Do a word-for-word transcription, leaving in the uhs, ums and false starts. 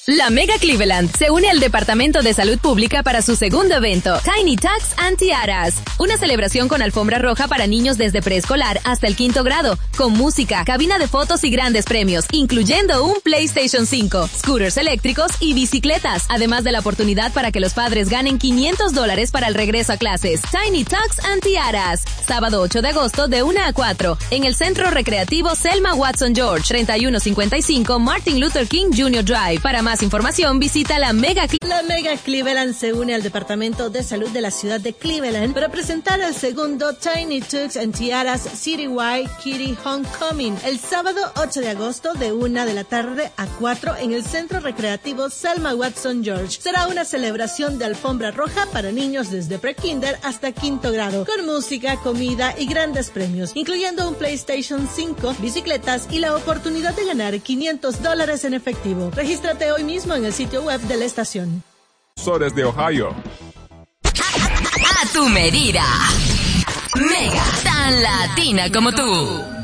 La Mega Cleveland se une al Departamento de Salud Pública para su segundo evento, Tiny Talks and Tiaras. Una celebración con alfombra roja para niños desde preescolar hasta el quinto grado, con música, cabina de fotos y grandes premios, incluyendo un PlayStation cinco, scooters eléctricos y bicicletas, además de la oportunidad para que los padres ganen quinientos dólares para el regreso a clases. Tiny Talks and Tiaras, sábado ocho de agosto de una a cuatro, en el Centro Recreativo Selma Watson George, treinta y uno cincuenta y cinco Martin Luther King junior Drive. Para más información, visita la Mega Cle- La Mega Cleveland se une al Departamento de Salud de la ciudad de Cleveland para presentar el segundo Tiny Talks and Tiaras Citywide Kitty Homecoming el sábado ocho de agosto de una de la tarde a cuatro en el Centro Recreativo Selma Watson George. Será una celebración de alfombra roja para niños desde pre-kinder hasta quinto grado, con música, comida y grandes premios, incluyendo un PlayStation cinco, bicicletas y la oportunidad de ganar quinientos dólares en efectivo. Regístrate hoy mismo en el sitio web de la estación. Sores de Ohio. A tu medida. Mega, tan latina como tú.